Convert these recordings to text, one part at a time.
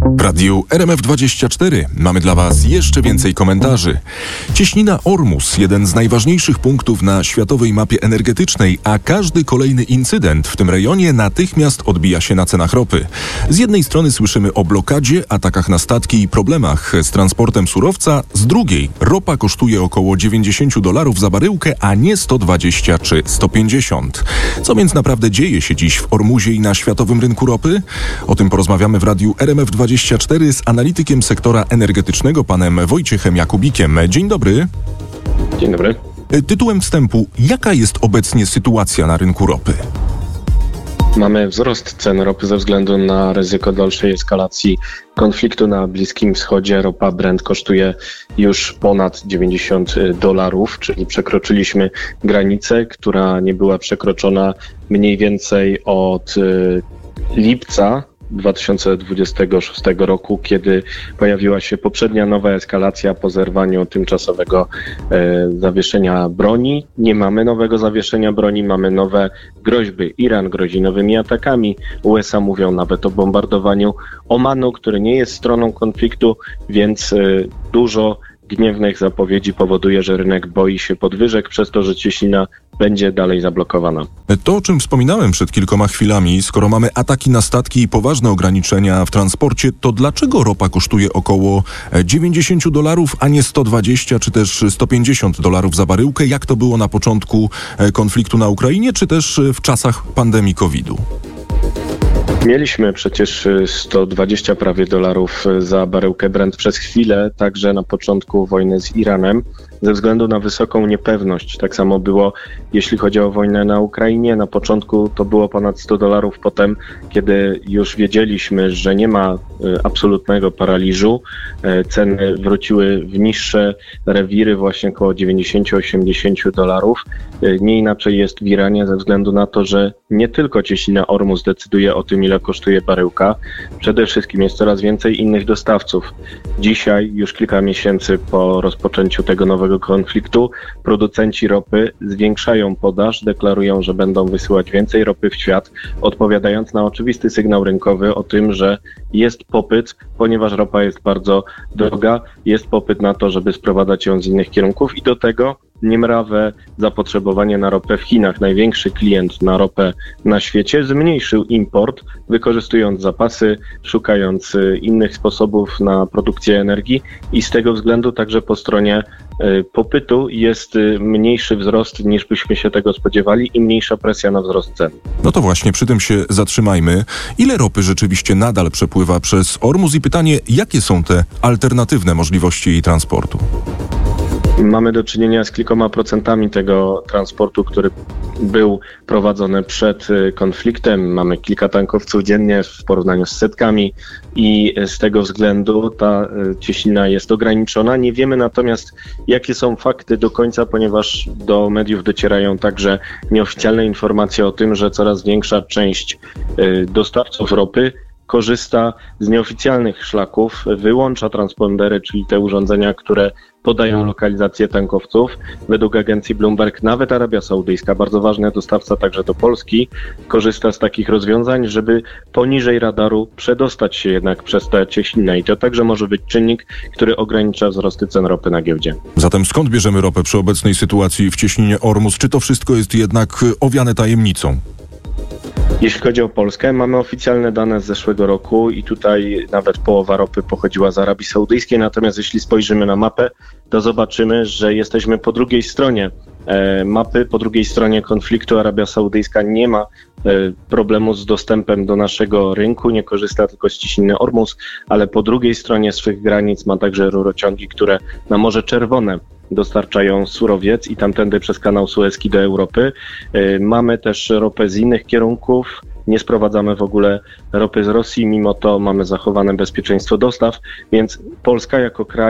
W radiu RMF24 mamy dla Was jeszcze więcej komentarzy. Cieśnina Ormus, jeden z najważniejszych punktów na światowej mapie energetycznej, a każdy kolejny incydent w tym rejonie natychmiast odbija się na cenach ropy. Z jednej strony słyszymy o blokadzie, atakach na statki i problemach z transportem surowca, z drugiej ropa kosztuje około $90 za baryłkę, a nie 120 czy 150. Co więc naprawdę dzieje się dziś w Ormuzie i na światowym rynku ropy? O tym porozmawiamy w radiu RMF24 z analitykiem sektora energetycznego, panem Wojciechem Jakubikiem. Dzień dobry. Dzień dobry. Tytułem wstępu, jaka jest obecnie sytuacja na rynku ropy? Mamy wzrost cen ropy ze względu na ryzyko dalszej eskalacji konfliktu na Bliskim Wschodzie. Ropa Brent kosztuje już ponad $90, czyli przekroczyliśmy granicę, która nie była przekroczona mniej więcej od lipca 2026 roku, kiedy pojawiła się poprzednia nowa eskalacja po zerwaniu tymczasowego zawieszenia broni. Nie mamy nowego zawieszenia broni, mamy nowe groźby. Iran grozi nowymi atakami. USA mówią nawet o bombardowaniu Omanu, który nie jest stroną konfliktu, więc dużo gniewnych zapowiedzi powoduje, że rynek boi się podwyżek przez to, że cieśnina będzie dalej zablokowana. To, o czym wspominałem przed kilkoma chwilami, skoro mamy ataki na statki i poważne ograniczenia w transporcie, to dlaczego ropa kosztuje około $90, a nie 120 czy też $150 za baryłkę, jak to było na początku konfliktu na Ukrainie, czy też w czasach pandemii COVID-u? Mieliśmy przecież 120 prawie dolarów za baryłkę Brent przez chwilę, także na początku wojny z Iranem, ze względu na wysoką niepewność. Tak samo było, jeśli chodzi o wojnę na Ukrainie. Na początku to było ponad $100, potem, kiedy już wiedzieliśmy, że nie ma absolutnego paraliżu, ceny wróciły w niższe rewiry, właśnie około $90-80. Nie inaczej jest w Iranie, ze względu na to, że nie tylko cieśnina Ormus decyduje o tym, ile kosztuje baryłka. Przede wszystkim jest coraz więcej innych dostawców. Dzisiaj, już kilka miesięcy po rozpoczęciu tego nowego konfliktu, producenci ropy zwiększają podaż, deklarują, że będą wysyłać więcej ropy w świat, odpowiadając na oczywisty sygnał rynkowy o tym, że jest popyt, ponieważ ropa jest bardzo droga, jest popyt na to, żeby sprowadzać ją z innych kierunków i do tego niemrawe zapotrzebowanie na ropę w Chinach. Największy klient na ropę na świecie zmniejszył import, wykorzystując zapasy, szukając innych sposobów na produkcję energii i z tego względu także po stronie popytu jest mniejszy wzrost, niż byśmy się tego spodziewali i mniejsza presja na wzrost cen. No to właśnie, przy tym się zatrzymajmy. Ile ropy rzeczywiście nadal przepływa przez Ormus i pytanie, jakie są te alternatywne możliwości jej transportu? Mamy do czynienia z kilkoma procentami tego transportu, który był prowadzony przed konfliktem. Mamy kilka tankowców dziennie w porównaniu z setkami i z tego względu ta cieśnina jest ograniczona. Nie wiemy natomiast, jakie są fakty do końca, ponieważ do mediów docierają także nieoficjalne informacje o tym, że coraz większa część dostawców ropy korzysta z nieoficjalnych szlaków, wyłącza transpondery, czyli te urządzenia, które podają lokalizację tankowców. Według agencji Bloomberg nawet Arabia Saudyjska, bardzo ważny dostawca także do Polski, korzysta z takich rozwiązań, żeby poniżej radaru przedostać się jednak przez tę cieśninę. I to także może być czynnik, który ogranicza wzrosty cen ropy na giełdzie. Zatem skąd bierzemy ropę przy obecnej sytuacji w cieśninie Ormus? Czy to wszystko jest jednak owiane tajemnicą? Jeśli chodzi o Polskę, mamy oficjalne dane z zeszłego roku i tutaj nawet połowa ropy pochodziła z Arabii Saudyjskiej, natomiast jeśli spojrzymy na mapę, to zobaczymy, że jesteśmy po drugiej stronie mapy, po drugiej stronie konfliktu. Arabia Saudyjska nie ma problemu z dostępem do naszego rynku, nie korzysta tylko z cieśniny Ormus, ale po drugiej stronie swych granic ma także rurociągi, które na Morze Czerwone dostarczają surowiec i tamtędy przez kanał Suezki do Europy. Mamy też ropę z innych kierunków. Nie sprowadzamy w ogóle ropy z Rosji, mimo to mamy zachowane bezpieczeństwo dostaw, więc Polska jako kraj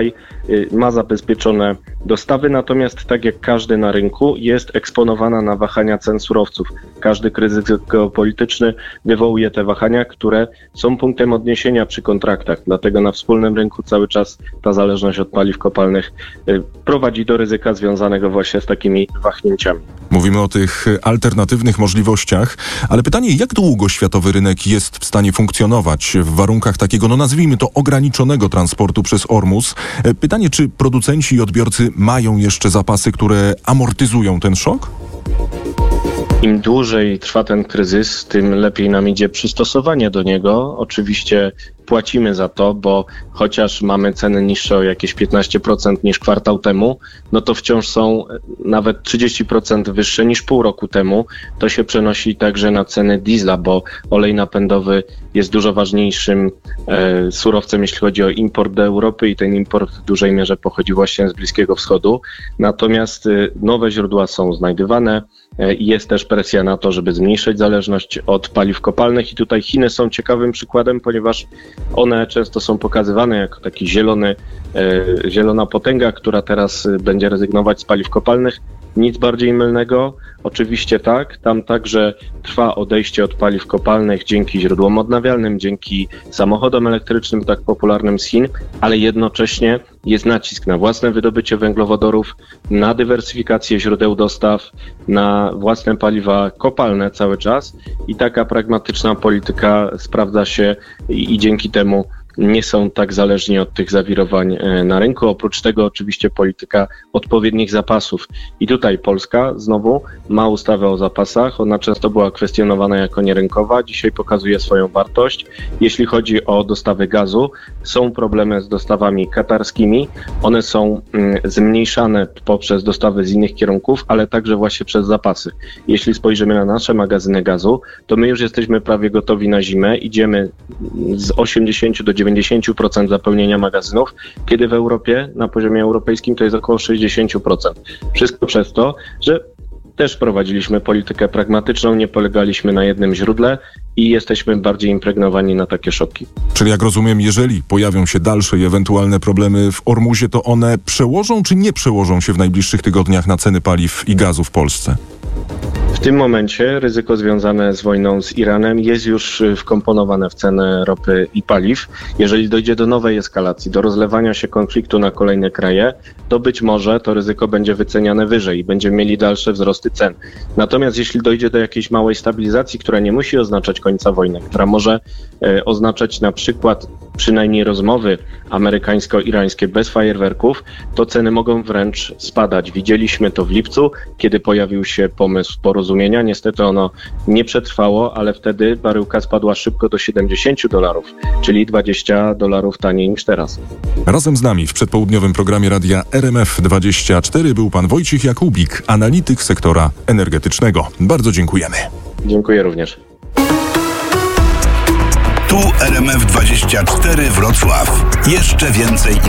ma zabezpieczone dostawy, natomiast tak jak każdy na rynku jest eksponowana na wahania cen surowców. Każdy kryzys geopolityczny wywołuje te wahania, które są punktem odniesienia przy kontraktach. Dlatego na wspólnym rynku cały czas ta zależność od paliw kopalnych prowadzi do ryzyka związanego właśnie z takimi wahnięciami. Mówimy o tych alternatywnych możliwościach, ale pytanie, jak długo światowy rynek jest w stanie funkcjonować w warunkach takiego, nazwijmy to, ograniczonego transportu przez Ormus? Pytanie, czy producenci i odbiorcy mają jeszcze zapasy, które amortyzują ten szok? Im dłużej trwa ten kryzys, tym lepiej nam idzie przystosowanie do niego. Oczywiście płacimy za to, bo chociaż mamy ceny niższe o jakieś 15% niż kwartał temu, to wciąż są nawet 30% wyższe niż pół roku temu. To się przenosi także na ceny diesla, bo olej napędowy jest dużo ważniejszym surowcem, jeśli chodzi o import do Europy i ten import w dużej mierze pochodzi właśnie z Bliskiego Wschodu. Natomiast nowe źródła są znajdywane i jest też presja na to, żeby zmniejszyć zależność od paliw kopalnych i tutaj Chiny są ciekawym przykładem, ponieważ one często są pokazywane jako taki zielona potęga, która teraz będzie rezygnować z paliw kopalnych. Nic bardziej mylnego. Oczywiście tak, tam także trwa odejście od paliw kopalnych dzięki źródłom odnawialnym, dzięki samochodom elektrycznym tak popularnym z Chin, ale jednocześnie jest nacisk na własne wydobycie węglowodorów, na dywersyfikację źródeł dostaw, na własne paliwa kopalne cały czas i taka pragmatyczna polityka sprawdza się i dzięki temu nie są tak zależni od tych zawirowań na rynku. Oprócz tego oczywiście polityka odpowiednich zapasów. I tutaj Polska znowu ma ustawę o zapasach. Ona często była kwestionowana jako nierynkowa. Dzisiaj pokazuje swoją wartość. Jeśli chodzi o dostawy gazu, są problemy z dostawami katarskimi. One są zmniejszane poprzez dostawy z innych kierunków, ale także właśnie przez zapasy. Jeśli spojrzymy na nasze magazyny gazu, to my już jesteśmy prawie gotowi na zimę. Idziemy z 80 do 90% zapełnienia magazynów, kiedy w Europie, na poziomie europejskim to jest około 60%. Wszystko przez to, że też prowadziliśmy politykę pragmatyczną, nie polegaliśmy na jednym źródle i jesteśmy bardziej impregnowani na takie szoki. Czyli jak rozumiem, jeżeli pojawią się dalsze i ewentualne problemy w Ormuzie, to one przełożą czy nie przełożą się w najbliższych tygodniach na ceny paliw i gazu w Polsce? W tym momencie ryzyko związane z wojną z Iranem jest już wkomponowane w cenę ropy i paliw. Jeżeli dojdzie do nowej eskalacji, do rozlewania się konfliktu na kolejne kraje, to być może to ryzyko będzie wyceniane wyżej i będziemy mieli dalsze wzrosty cen. Natomiast jeśli dojdzie do jakiejś małej stabilizacji, która nie musi oznaczać końca wojny, która może oznaczać na przykład przynajmniej rozmowy amerykańsko-irańskie bez fajerwerków, to ceny mogą wręcz spadać. Widzieliśmy to w lipcu, kiedy pojawił się pomysł porozumienia. Niestety ono nie przetrwało, ale wtedy baryłka spadła szybko do $70, czyli $20 taniej niż teraz. Razem z nami w przedpołudniowym programie radia RMF24 był pan Wojciech Jakubik, analityk sektora energetycznego. Bardzo dziękujemy. Dziękuję również. Tu RMF24 Wrocław. Jeszcze więcej